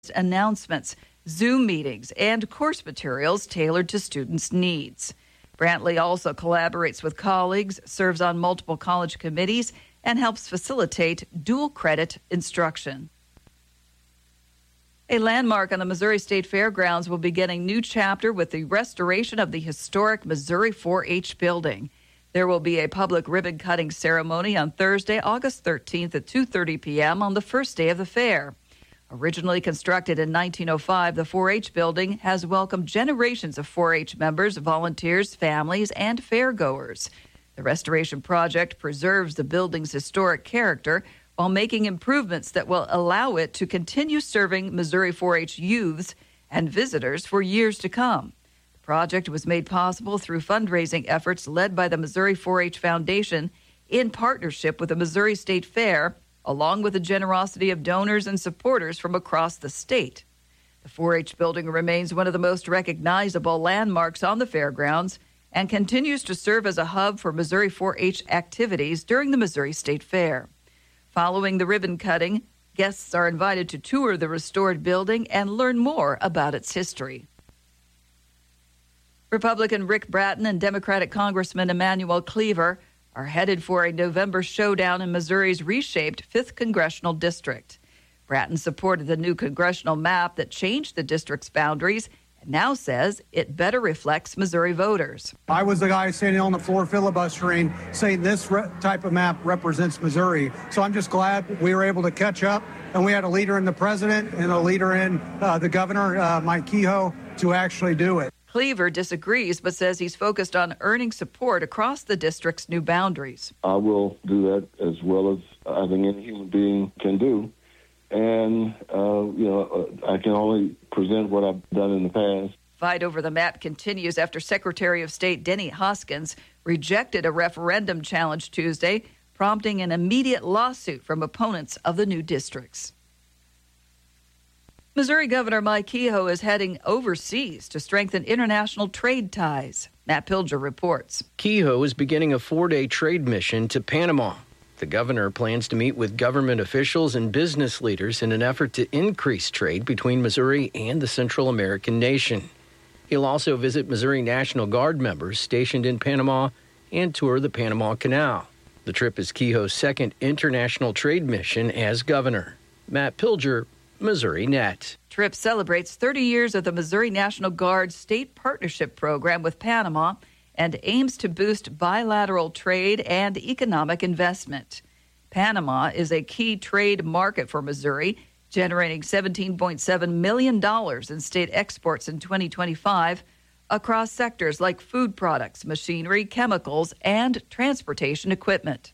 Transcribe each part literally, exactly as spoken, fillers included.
announcements, Zoom meetings, and course materials tailored to students' needs. Brantley also collaborates with colleagues, serves on multiple college committees, and helps facilitate dual credit instruction. A landmark on the Missouri State Fairgrounds will begin a new chapter with the restoration of the historic Missouri four H building. There will be a public ribbon-cutting ceremony on Thursday, August thirteenth at two thirty p.m. on the first day of the fair. Originally constructed in nineteen oh five, the four H building has welcomed generations of four H members, volunteers, families, and fairgoers. The restoration project preserves the building's historic character while making improvements that will allow it to continue serving Missouri four H youths and visitors for years to come. The project was made possible through fundraising efforts led by the Missouri four H Foundation in partnership with the Missouri State Fair, along with the generosity of donors and supporters from across the state. The four H building remains one of the most recognizable landmarks on the fairgrounds and continues to serve as a hub for Missouri four H activities during the Missouri State Fair. Following the ribbon cutting, guests are invited to tour the restored building and learn more about its history. Republican Rick Bratton and Democratic Congressman Emanuel Cleaver are headed for a November showdown in Missouri's reshaped fifth Congressional District. Bratton supported the new congressional map that changed the district's boundaries and now says it better reflects Missouri voters. I was the guy standing on the floor filibustering, saying this re- type of map represents Missouri. So I'm just glad we were able to catch up, and we had a leader in the president and a leader in uh, the governor, uh, Mike Kehoe, to actually do it. Cleaver disagrees, but says he's focused on earning support across the district's new boundaries. I will do that as well as I think any human being can do. And, uh, you know, I can only present what I've done in the past. Fight over the map continues after Secretary of State Denny Hoskins rejected a referendum challenge Tuesday, prompting an immediate lawsuit from opponents of the new districts. Missouri Governor Mike Kehoe is heading overseas to strengthen international trade ties. Matt Pilger reports. Kehoe is beginning a four-day trade mission to Panama. The governor plans to meet with government officials and business leaders in an effort to increase trade between Missouri and the Central American nation. He'll also visit Missouri National Guard members stationed in Panama and tour the Panama Canal. The trip is Kehoe's second international trade mission as governor. Matt Pilger, Missouri Net. Trip celebrates thirty years of the Missouri National Guard State Partnership Program with Panama and aims to boost bilateral trade and economic investment. Panama is a key trade market for Missouri, generating seventeen point seven million dollars in state exports in twenty twenty-five across sectors like food products, machinery, chemicals, and transportation equipment.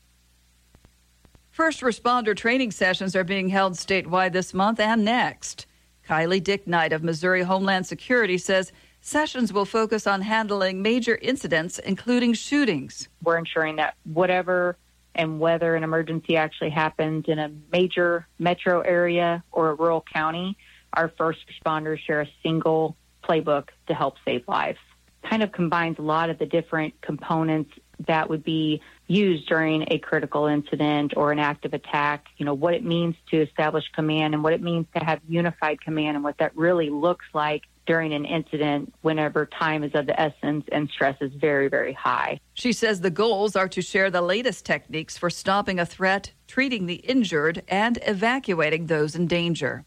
First responder training sessions are being held statewide this month and next. Kylie Dicknight of Missouri Homeland Security says sessions will focus on handling major incidents, including shootings. We're ensuring that whatever and whether an emergency actually happens in a major metro area or a rural county, our first responders share a single playbook to help save lives. Kind of combines a lot of the different components that would be used during a critical incident or an active attack, you know, what it means to establish command and what it means to have unified command and what that really looks like during an incident whenever time is of the essence and stress is very, very high. She says the goals are to share the latest techniques for stopping a threat, treating the injured, and evacuating those in danger.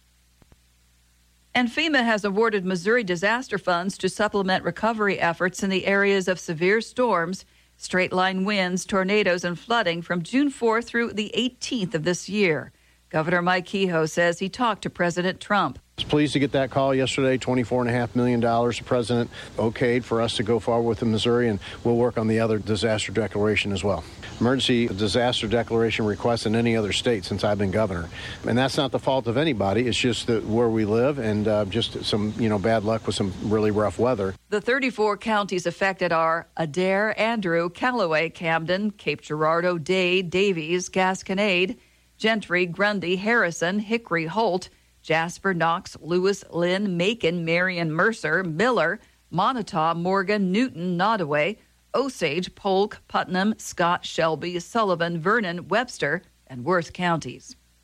And FEMA has awarded Missouri disaster funds to supplement recovery efforts in the areas of severe storms, straight-line winds, tornadoes, and flooding from June fourth through the eighteenth of this year. Governor Mike Kehoe says he talked to President Trump. I was pleased to get that call yesterday, twenty-four point five million dollars. The president okayed for us to go forward with the Missouri, and we'll work on the other disaster declaration as well. Emergency disaster declaration requests in any other state since I've been governor. And that's not the fault of anybody. It's just that where we live and uh, just some, you know, bad luck with some really rough weather. The thirty-four counties affected are Adair, Andrew, Callaway, Camden, Cape Girardeau, Dade, Davies, Gasconade, Gentry, Grundy, Harrison, Hickory, Holt, Jasper, Knox, Lewis, Lynn, Macon, Marion, Mercer, Miller, Montauk, Morgan, Newton, Nottoway, Osage, Polk, Putnam, Scott, Shelby, Sullivan, Vernon, Webster, and Worth counties.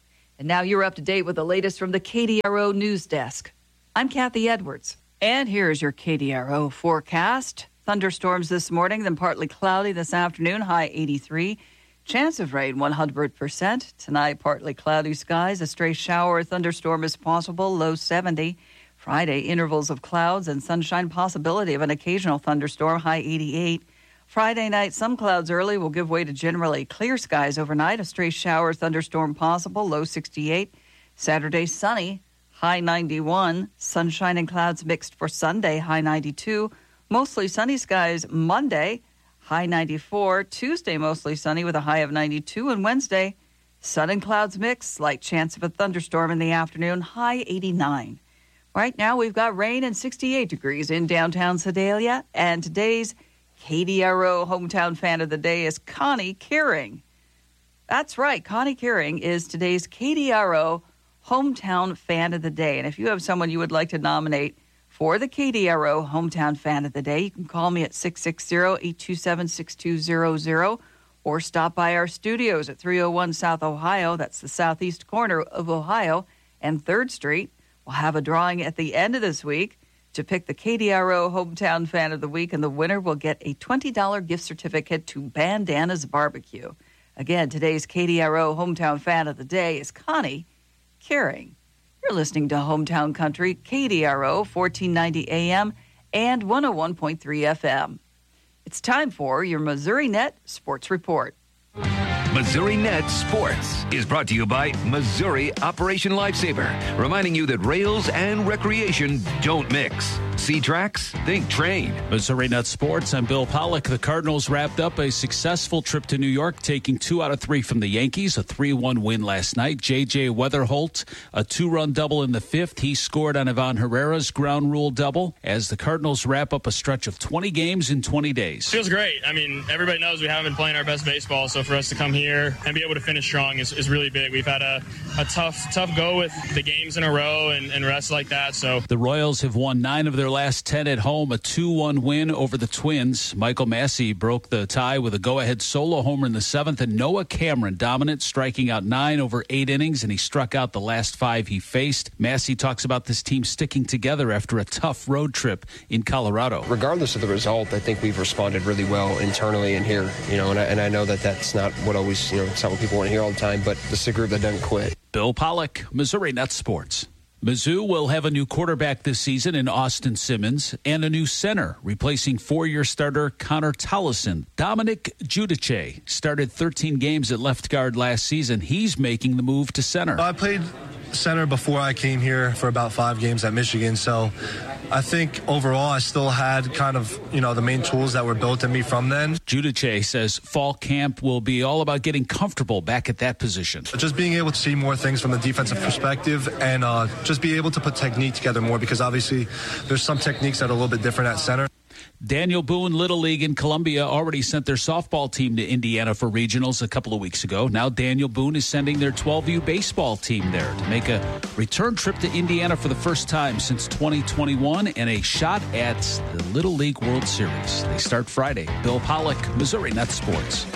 And now you're up to date with the latest from the K D R O News Desk. I'm Kathy Edwards. And here's your K D R O forecast. Thunderstorms this morning, then partly cloudy this afternoon, high eighty-three. Chance of rain, one hundred percent. Tonight, partly cloudy skies. A stray shower or thunderstorm is possible, low seventy. Friday, intervals of clouds and sunshine, possibility of an occasional thunderstorm, high eighty-eight. Friday night, some clouds early will give way to generally clear skies overnight. A stray shower or thunderstorm possible, low sixty-eight. Saturday, sunny, high ninety-one. Sunshine and clouds mixed for Sunday, high ninety-two. Mostly sunny skies Monday, high ninety-four. Tuesday, mostly sunny with a high of ninety-two. And Wednesday, sun and clouds mix. Slight chance of a thunderstorm in the afternoon, high eighty-nine. Right now, we've got rain and sixty-eight degrees in downtown Sedalia. And today's K D R O Hometown Fan of the Day is Connie Kearing. That's right. Connie Kearing is today's K D R O Hometown Fan of the Day. And if you have someone you would like to nominate for the K D R O Hometown Fan of the Day, you can call me at six six zero, eight two seven, six two zero zero or stop by our studios at three oh one South Ohio. That's the southeast corner of Ohio and third Street. We'll have a drawing at the end of this week to pick the K D R O Hometown Fan of the Week, and the winner will get a twenty dollars gift certificate to Bandana's Barbecue. Again, today's K D R O Hometown Fan of the Day is Connie Kearing. You're listening to Hometown Country, K D R O, fourteen ninety A M and one oh one point three F M. It's time for your Missouri Net Sports Report. Missouri Net Sports is brought to you by Missouri Operation Lifesaver, reminding you that rails and recreation don't mix. See tracks? Think train. Missouri Net Sports, I'm Bill Pollock. The Cardinals wrapped up a successful trip to New York, taking two out of three from the Yankees, a three one win last night. J J Weatherholt, a two-run double in the fifth. He scored on Ivan Herrera's ground rule double as the Cardinals wrap up a stretch of twenty games in twenty days. Feels great. I mean, everybody knows we haven't been playing our best baseball, so for us to come here and be able to finish strong is, is really big. We've had a, a tough, tough go with the games in a row and, and rest like that. So the Royals have won nine of their last ten at home, a two one win over the Twins. Michael Massey broke the tie with a go-ahead solo homer in the seventh, and Noah Cameron dominant, striking out nine over eight innings, and he struck out the last five he faced. Massey talks about this team sticking together after a tough road trip in Colorado. Regardless of the result, I think we've responded really well internally in here, you know, and I, and I know that that's not what always, you know, it's not what people want to hear all the time, but this is a group that doesn't quit. Bill Pollock, Missouri Net Sports. Mizzou will have a new quarterback this season in Austin Simmons and a new center, replacing four-year starter Connor Tollison. Dominic Giudice started thirteen games at left guard last season. He's making the move to center. I played center before I came here for about five games at Michigan, so I think overall I still had kind of, you know, the main tools that were built in me from then. Giudice says fall camp will be all about getting comfortable back at that position. Just being able to see more things from the defensive perspective and uh, just be able to put technique together more, because obviously there's some techniques that are a little bit different at center. Daniel Boone Little League in Columbia already sent their softball team to Indiana for regionals a couple of weeks ago. Now Daniel Boone is sending their twelve U baseball team there to make a return trip to Indiana for the first time since twenty twenty-one and a shot at the Little League World Series. They start Friday. Bill Pollock, Missouri Net Sports.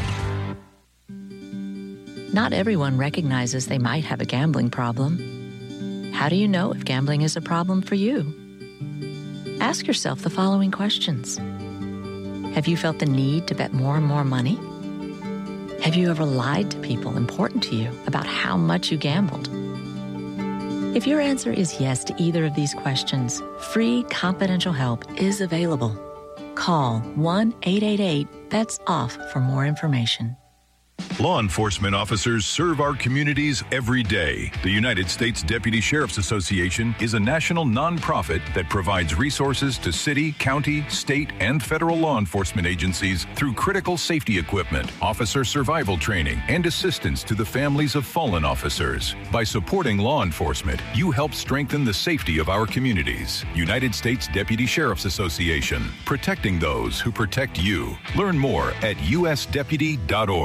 Not everyone recognizes they might have a gambling problem. How do you know if gambling is a problem for you? Ask yourself the following questions. Have you felt the need to bet more and more money? Have you ever lied to people important to you about how much you gambled? If your answer is yes to either of these questions, free confidential help is available. Call one eight eight eight, B E T S off for more information. Law enforcement officers serve our communities every day. The United States Deputy Sheriff's Association is a national nonprofit that provides resources to city, county, state, and federal law enforcement agencies through critical safety equipment, officer survival training, and assistance to the families of fallen officers. By supporting law enforcement, you help strengthen the safety of our communities. United States Deputy Sheriff's Association, protecting those who protect you. Learn more at u s deputy dot org.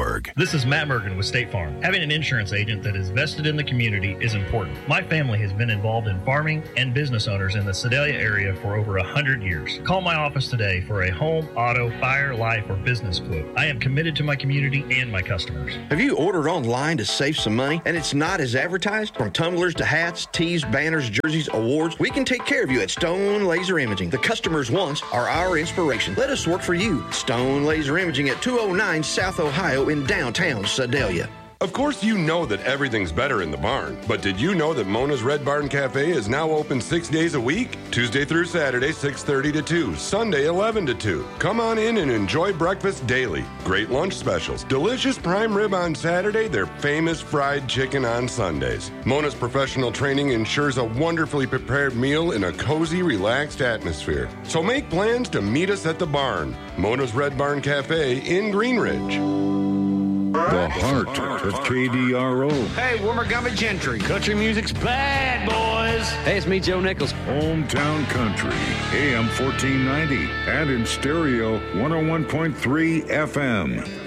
This is Matt Mergen with State Farm. Having an insurance agent that is vested in the community is important. My family has been involved in farming and business owners in the Sedalia area for over one hundred years. Call my office today for a home, auto, fire, life, or business quote. I am committed to my community and my customers. Have you ordered online to save some money and it's not as advertised? From tumblers to hats, tees, banners, jerseys, awards, we can take care of you at Stone Laser Imaging. The customer's wants are our inspiration. Let us work for you. Stone Laser Imaging at two oh nine South Ohio in downtown Sedalia. Of course, you know that everything's better in the barn, but did you know that Mona's Red Barn Cafe is now open six days a week? Tuesday through Saturday, six thirty to two, Sunday, eleven to two. Come on in and enjoy breakfast daily. Great lunch specials, delicious prime rib on Saturday, their famous fried chicken on Sundays. Mona's professional training ensures a wonderfully prepared meal in a cozy, relaxed atmosphere. So make plans to meet us at the barn. Mona's Red Barn Cafe in Green Ridge. The heart of K D R O. Hey, Warmagama Gentry. Country music's bad, boys. Hey, it's me, Joe Nichols. Hometown Country, A M fourteen ninety, and in stereo, one oh one point three F M.